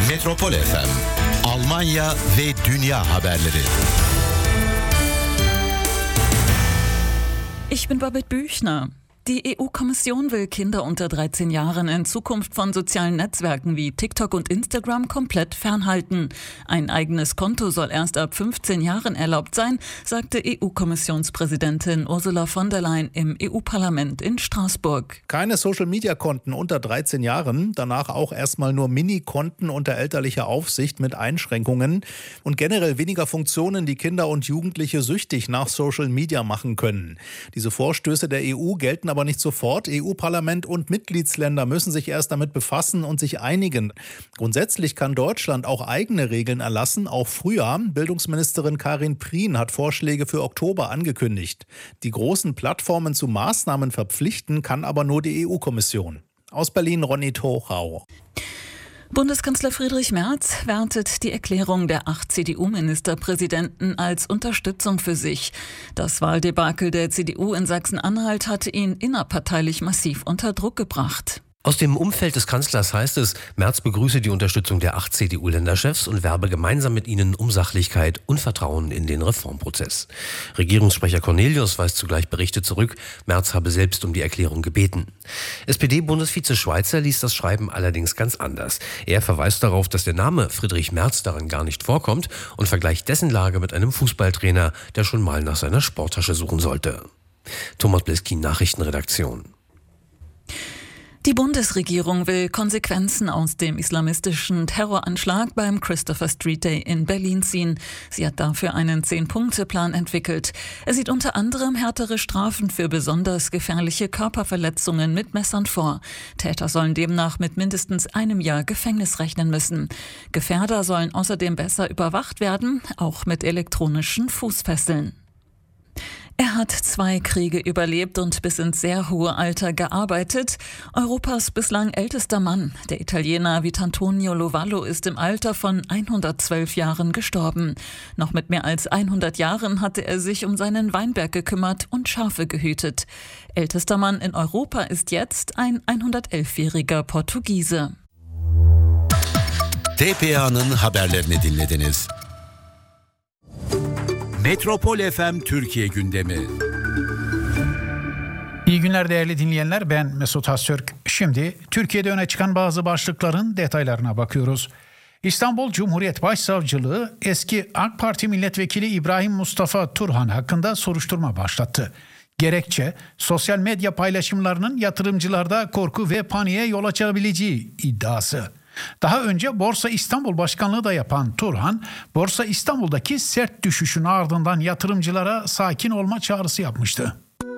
Metropol FM, Almanya ve dünya haberleri. Ich bin Babette Büchner. Die EU-Kommission will Kinder unter 13 Jahren in Zukunft von sozialen Netzwerken wie TikTok und Instagram komplett fernhalten. Ein eigenes Konto soll erst ab 15 Jahren erlaubt sein, sagte EU-Kommissionspräsidentin Ursula von der Leyen im EU-Parlament in Straßburg. Keine Social-Media-Konten unter 13 Jahren, danach auch erstmal nur Mini-Konten unter elterlicher Aufsicht mit Einschränkungen und generell weniger Funktionen, die Kinder und Jugendliche süchtig nach Social-Media machen können. Diese Vorstöße der EU gelten aber nicht sofort. EU-Parlament und Mitgliedsländer müssen sich erst damit befassen und sich einigen. Grundsätzlich kann Deutschland auch eigene Regeln erlassen, auch früher. Bildungsministerin Karin Prien hat Vorschläge für Oktober angekündigt. Die großen Plattformen zu Maßnahmen verpflichten kann aber nur die EU-Kommission. Aus Berlin Ronny Tochau. Bundeskanzler Friedrich Merz wertet die Erklärung der 8 CDU-Ministerpräsidenten als Unterstützung für sich. Das Wahldebakel der CDU in Sachsen-Anhalt hatte ihn innerparteilich massiv unter Druck gebracht. Aus dem Umfeld des Kanzlers heißt es, Merz begrüße die Unterstützung der 8 CDU-Länderchefs und werbe gemeinsam mit ihnen um Sachlichkeit und Vertrauen in den Reformprozess. Regierungssprecher Cornelius weist zugleich Berichte zurück, Merz habe selbst um die Erklärung gebeten. SPD-Bundesvize Schweizer liest das Schreiben allerdings ganz anders. Er verweist darauf, dass der Name Friedrich Merz darin gar nicht vorkommt und vergleicht dessen Lage mit einem Fußballtrainer, der schon mal nach seiner Sporttasche suchen sollte. Thomas Bleskin, Nachrichtenredaktion. Die Bundesregierung will Konsequenzen aus dem islamistischen Terroranschlag beim Christopher Street Day in Berlin ziehen. Sie hat dafür einen 10-Punkte-Plan entwickelt. Er sieht unter anderem härtere Strafen für besonders gefährliche Körperverletzungen mit Messern vor. Täter sollen demnach mit mindestens 1 Jahr Gefängnis rechnen müssen. Gefährder sollen außerdem besser überwacht werden, auch mit elektronischen Fußfesseln. Er hat 2 Kriege überlebt und bis ins sehr hohe Alter gearbeitet. Europas bislang ältester Mann, der Italiener Vitantonio Lovallo, ist im Alter von 112 Jahren gestorben. Noch mit mehr als 100 Jahren hatte er sich um seinen Weinberg gekümmert und Schafe gehütet. Ältester Mann in Europa ist jetzt ein 111-jähriger Portugiese. TPA'nın haberlerini dinlediniz. Metropol FM Türkiye gündemi. İyi günler değerli dinleyenler, ben Mesut Haztürk. Şimdi Türkiye'de öne çıkan bazı başlıkların detaylarına bakıyoruz. İstanbul Cumhuriyet Başsavcılığı eski AK Parti Milletvekili İbrahim Mustafa Turhan hakkında soruşturma başlattı. Gerekçe, sosyal medya paylaşımlarının yatırımcılarda korku ve paniğe yol açabileceği iddiası. Daha önce Borsa İstanbul Başkanlığı da yapan Turhan, Borsa İstanbul'daki sert düşüşün ardından yatırımcılara sakin olma çağrısı yapmıştı.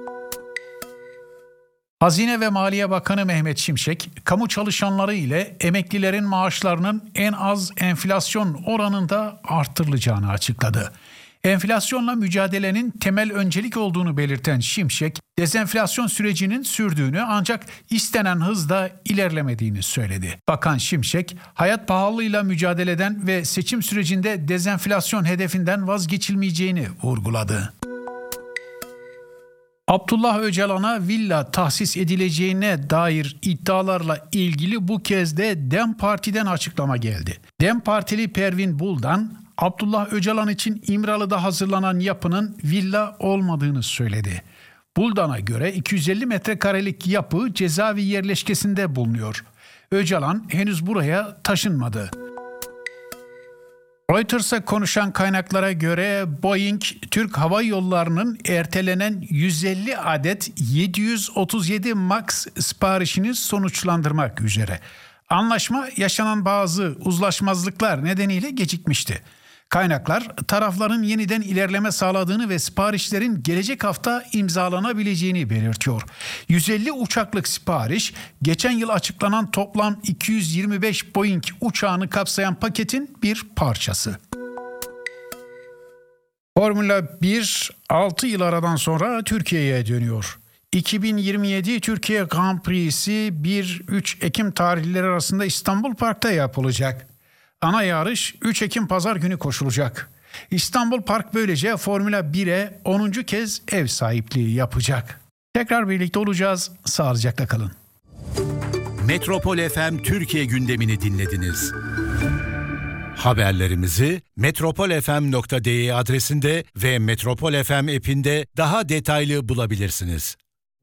Hazine ve Maliye Bakanı Mehmet Şimşek, kamu çalışanları ile emeklilerin maaşlarının en az enflasyon oranında arttırılacağını açıkladı. Enflasyonla mücadelenin temel öncelik olduğunu belirten Şimşek, dezenflasyon sürecinin sürdüğünü ancak istenen hızda ilerlemediğini söyledi. Bakan Şimşek, hayat pahalılığıyla mücadeleden ve seçim sürecinde dezenflasyon hedefinden vazgeçilmeyeceğini vurguladı. Abdullah Öcalan'a villa tahsis edileceğine dair iddialarla ilgili bu kez de DEM Parti'den açıklama geldi. DEM Partili Pervin Buldan, Abdullah Öcalan için İmralı'da hazırlanan yapının villa olmadığını söyledi. Buldan'a göre 250 metrekarelik yapı cezaevi yerleşkesinde bulunuyor. Öcalan henüz buraya taşınmadı. Reuters'a konuşan kaynaklara göre Boeing, Türk Hava Yolları'nın ertelenen 150 adet 737 MAX siparişini sonuçlandırmak üzere. Anlaşma yaşanan bazı uzlaşmazlıklar nedeniyle gecikmişti. Kaynaklar tarafların yeniden ilerleme sağladığını ve siparişlerin gelecek hafta imzalanabileceğini belirtiyor. 150 uçaklık sipariş, geçen yıl açıklanan toplam 225 Boeing uçağını kapsayan paketin bir parçası. Formula 1 6 yıl aradan sonra Türkiye'ye dönüyor. 2027 Türkiye Grand Prix'si 1-3 Ekim tarihleri arasında İstanbul Park'ta yapılacak. Ana yarış 3 Ekim Pazar günü koşulacak. İstanbul Park böylece Formula 1'e 10. kez ev sahipliği yapacak. Tekrar birlikte olacağız. Sağlıcakla kalın. Metropol FM Türkiye gündemini dinlediniz. Haberlerimizi metropolfm.de adresinde ve Metropol FM app'inde daha detaylı bulabilirsiniz.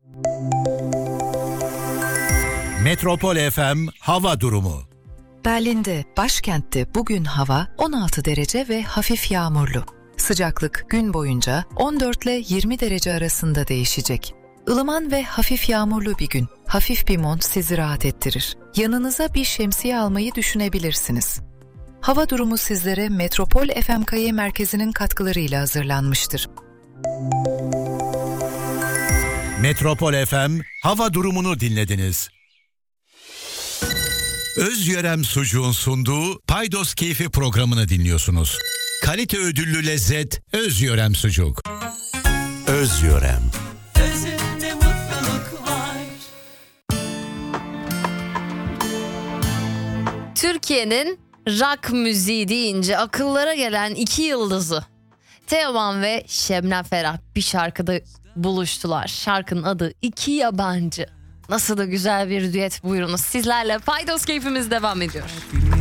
Metropol FM hava durumu. Berlin'de, başkentte bugün hava 16 derece ve hafif yağmurlu. Sıcaklık gün boyunca 14 ile 20 derece arasında değişecek. Ilıman ve hafif yağmurlu bir gün. Hafif bir mont sizi rahat ettirir. Yanınıza bir şemsiye almayı düşünebilirsiniz. Hava durumu sizlere Metropol FMKY merkezinin katkılarıyla hazırlanmıştır. Metropol FM hava durumunu dinlediniz. Özyörem Sucuğun sunduğu Paydos Keyfi programını dinliyorsunuz. Kalite ödüllü lezzet Özyörem Sucuk. Özyörem. Özünde mutluluk var. Türkiye'nin rock müziği deyince akıllara gelen iki yıldızı Teoman ve Şebnem Ferah bir şarkıda buluştular. Şarkının adı İki Yabancı. Nasıl da güzel bir düet, buyurunuz. Sizlerle Paydos Keyfimiz devam ediyor.